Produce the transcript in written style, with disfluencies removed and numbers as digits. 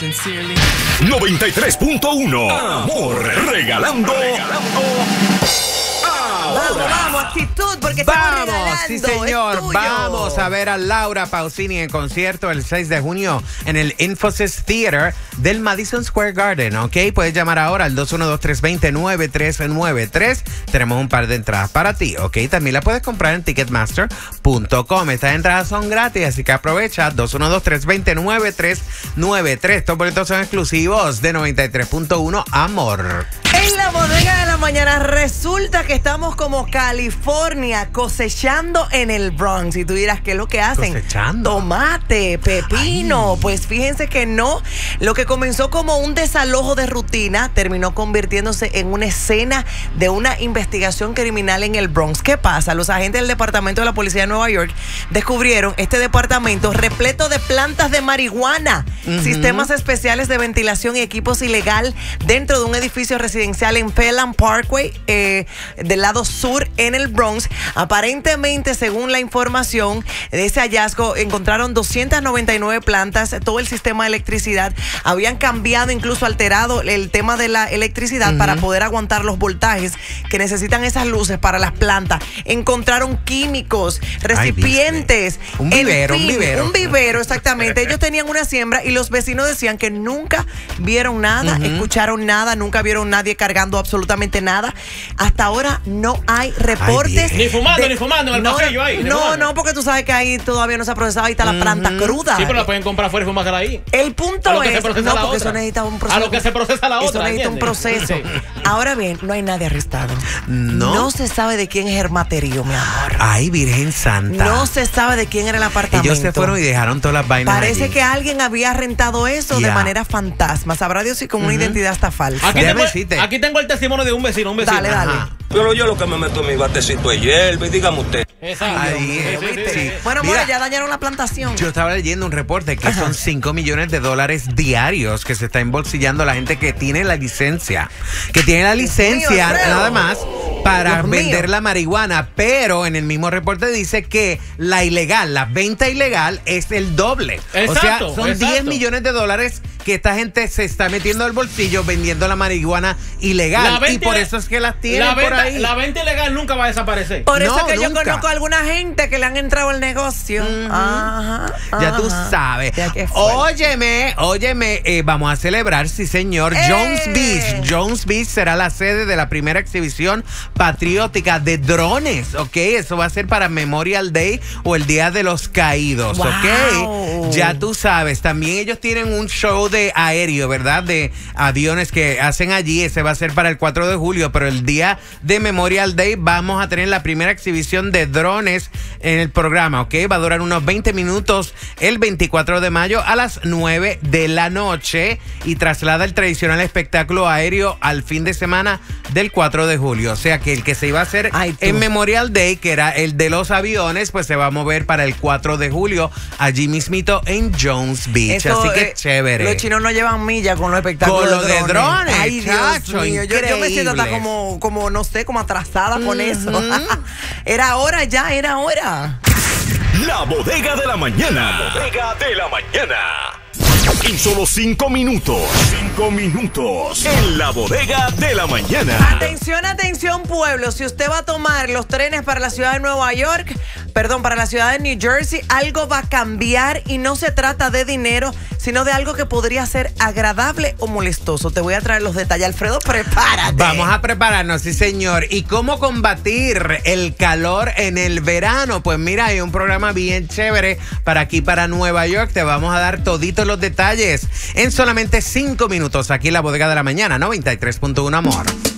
Sincerely. 93.1 Amor, regalando. Vamos, actitud, porque estamos regalando. Sí, señor. Vamos a ver a Laura Pausini en concierto el 6 de junio en el Infosys Theater del Madison Square Garden, ¿ok? Puedes llamar ahora al 212-320-9393. Tenemos un par de entradas para ti, ¿ok? También la puedes comprar en Ticketmaster.com. Estas entradas son gratis, así que aprovecha. 212-320-9393. Estos boletos son exclusivos de 93.1 Amor. En la bodega de la mañana resulta que estamos como California cosechando en el Bronx. Y tú dirás, ¿qué es lo que hacen? ¿Cosechando? Tomate, pepino. Ay. Pues fíjense que no. Lo que comenzó como un desalojo de rutina terminó convirtiéndose en una escena de una investigación criminal en el Bronx. ¿Qué pasa? Los agentes del Departamento de la Policía de Nueva York descubrieron este departamento repleto de plantas de marihuana, sistemas especiales de ventilación y equipos ilegal dentro de un edificio residencial en Phelan Parkway, del lado sur en el Bronx. Aparentemente, según la información de ese hallazgo, encontraron 299 plantas, todo el sistema de electricidad. Habían cambiado, incluso alterado el tema de la electricidad para poder aguantar los voltajes que necesitan esas luces para las plantas. Encontraron químicos, recipientes. Un vivero, en fin, un vivero. Un vivero, exactamente. Ellos tenían una siembra y los vecinos decían que nunca vieron nada, escucharon nada, nunca vieron nadie cargando absolutamente nada. Hasta ahora no hay reportes. Ni fumando en el pasillo ahí. No, porque tú sabes que ahí todavía no se ha procesado, ahí está la planta cruda. Sí, pero la pueden comprar fuera y fumársela ahí. El punto es, porque eso necesita un proceso. A lo que se procesa la otra. Eso necesita un proceso. Sí. Ahora bien, no hay nadie arrestado. No. No se sabe de quién es el materio, mi amor. Ay, Virgen Santa. No se sabe de quién era el apartamento. Ellos se fueron y dejaron todas las vainas Parece allí. que alguien había rentado eso de manera fantasma. Sabrá Dios si con una identidad está falsa. Aquí tengo el testimonio de un vecino. Dale. Pero yo lo que me meto en mi batecito de hierba y dígame usted. Exacto. Ahí, Sí. Bueno, Mira, ya dañaron la plantación. yo estaba leyendo un reporte que son $5 millones diarios que se está embolsillando la gente que tiene la licencia. Que tiene la licencia Alfredo. nada más para Dios mío. vender la marihuana. Pero en el mismo reporte dice que la venta ilegal es el doble. Exacto, o sea, son $10 millones que esta gente se está metiendo al bolsillo vendiendo la marihuana ilegal. Y por eso es que las tienen por ahí. La venta ilegal nunca va a desaparecer. Por eso No, es que yo nunca. conozco a alguna gente que le han entrado al negocio. Ya tú sabes. Ya que fue. Óyeme, vamos a celebrar, sí señor, Jones Beach. Jones Beach será la sede de la primera exhibición patriótica de drones, ¿ok? Eso va a ser para Memorial Day o el Día de los Caídos, Wow. ¿ok? Ya tú sabes, también ellos tienen un show de aéreo, ¿verdad? De aviones que hacen allí, ese va a ser para el 4 de julio, pero el día de Memorial Day vamos a tener la primera exhibición de drones en el programa, ¿ok? Va a durar unos 20 minutos el 24 de mayo a las 9 de la noche y traslada el tradicional espectáculo aéreo al fin de semana del 4 de julio. O sea que el que se iba a hacer en Memorial Day, que era el de los aviones, pues se va a mover para el 4 de julio allí mismito en Jones Beach. Eso, así que chévere. Los chinos no llevan millas con los espectáculos Con lo de drones. Ay, chacho, Dios mío. Yo me siento hasta increíbles. como no sé, como atrasada con eso. Era hora. La bodega de la mañana. La bodega de la mañana. En solo 5 minutos. 5 minutos. En la bodega de la mañana. Atención, pueblo. Si usted va a tomar los trenes para la ciudad de Nueva York, para la ciudad de New Jersey, algo va a cambiar y no se trata de dinero, sino de algo que podría ser agradable o molestoso. Te voy a traer los detalles. Alfredo, prepárate. Vamos a prepararnos, sí señor. ¿Y cómo combatir el calor en el verano? Pues mira, hay un programa bien chévere para aquí, para Nueva York. Te vamos a dar toditos los detalles en solamente 5 minutos aquí en la bodega de la mañana, 93.1 Amor.